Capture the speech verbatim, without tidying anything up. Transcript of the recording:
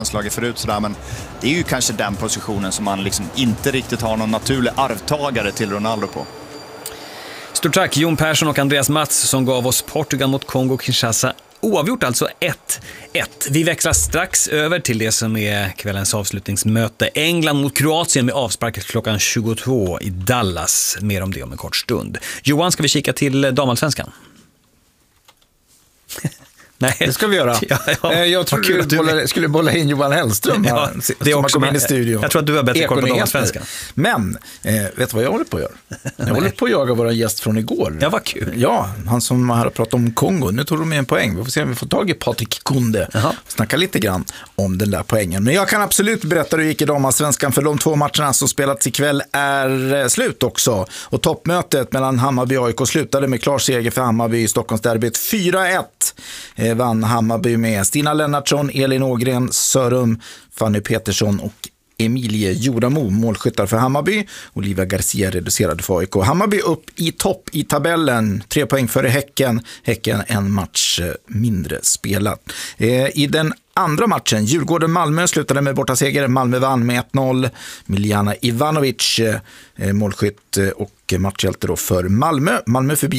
slagit förut sådär, men det är ju kanske den positionen som man liksom inte riktigt har någon naturlig arvtagare till Ronaldo på. Stort tack Jon Persson och Andreas Mats som gav oss Portugal mot Kongo-Kinshasa. Oavgjort alltså ett ett. Vi växlar strax över till det som är kvällens avslutningsmöte. England mot Kroatien med avspark klockan tjugotvå i Dallas. Mer om det om en kort stund. Johan, ska vi kika till damallsvenskan? Nej, det ska vi göra. Ja, ja. Jag tror du, du bolla, skulle bolla in Johan Hellström ja, här, det som också kom in i studion. Jag tror att du har bättre koll på damallsvenskan. Men, eh, vet du vad jag håller på att göra? Jag håller på att jaga våra gäst från igår. Ja, vad kul. Ja, han som har pratat om Kongo. Nu tog de med en poäng. Vi får se om vi får tag i Patrik Kunde. Snacka lite grann om den där poängen. Men jag kan absolut berätta hur det gick i damallsvenskan, för de två matcherna som spelats ikväll är slut också. Och toppmötet mellan Hammarby och A I K slutade med klar seger för Hammarby i Stockholmsderbyt. fyra ett eh, vann Hammarby med Stina Lennartsson, Elin Ågren, Sörum, Fanny Petersson och Emilie Jordamo, målskyttar för Hammarby. Olivia Garcia reducerade för A I K. Hammarby upp i topp i tabellen. Tre poäng före Häcken. Häcken en match mindre spelat. Eh, I den andra matchen, Djurgården-Malmö, slutade med bortaseger. Malmö vann med ett noll. Miljana Ivanovic, eh, målskytt och matchhjälte då för Malmö. Malmö förbi